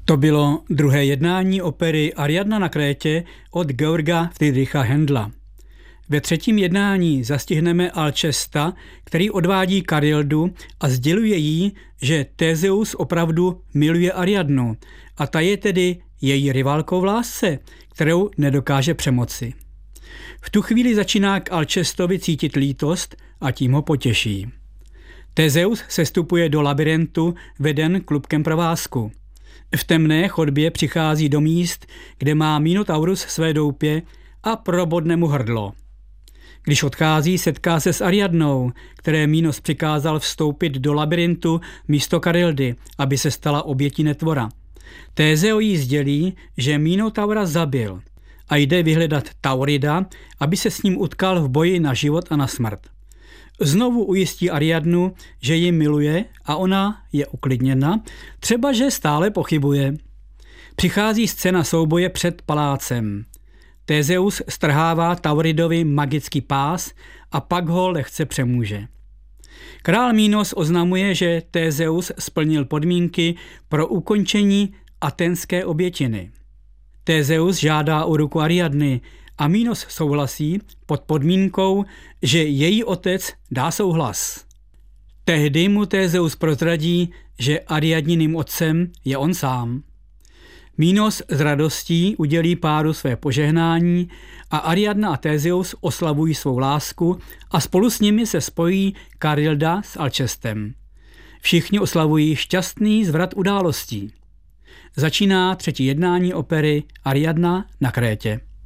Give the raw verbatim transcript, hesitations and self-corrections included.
To bylo druhé jednání opery Ariadna na Krétě od Georga Friedricha Händla. Ve třetím jednání zastihneme Alcesta, který odvádí Karildu a sděluje jí, že Theseus opravdu miluje Ariadnu a ta je tedy její rivalkou v lásce, kterou nedokáže přemoci. V tu chvíli začíná k Alcestovi cítit lítost a tím ho potěší. Theseus sestupuje do labyrintu veden klubkem provázku. V temné chodbě přichází do míst, kde má Minotaurus své doupě a probodne mu hrdlo. Když odchází, setká se s Ariadnou, které Minos přikázal vstoupit do labyrintu místo Karildy, aby se stala obětí netvora. Théseo jí sdělí, že Minotaura zabil a jde vyhledat Taurida, aby se s ním utkal v boji na život a na smrt. Znovu ujistí Ariadnu, že ji miluje a ona je uklidněna, třeba že stále pochybuje. Přichází scéna souboje před palácem. Theseus strhává Tauridovi magický pás a pak ho lehce přemůže. Král Minos oznamuje, že Theseus splnil podmínky pro ukončení aténské obětiny. Theseus žádá o ruku Ariadny a Minos souhlasí pod podmínkou, že její otec dá souhlas. Tehdy mu Theseus prozradí, že Ariadniným otcem je on sám. Minos s radostí udělí páru své požehnání a Ariadna a Theseus oslavují svou lásku a spolu s nimi se spojí Karilda s Alcestem. Všichni oslavují šťastný zvrat událostí. Začíná třetí jednání opery Ariadna na Krétě.